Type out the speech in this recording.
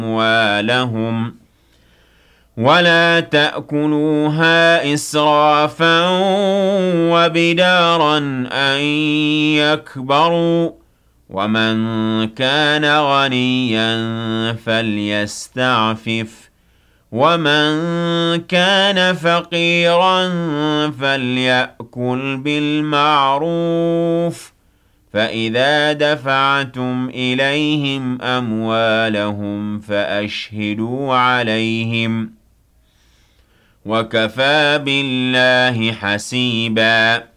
أموالهم ولا تأكلوها إسرافا وبدارا أن يكبروا ومن كان غنيا فليستعفف ومن كان فقيرا فليأكل بالمعروف فإذا دفعتم إليهم أموالهم فأشهدوا عليهم وكفى بالله حسيبا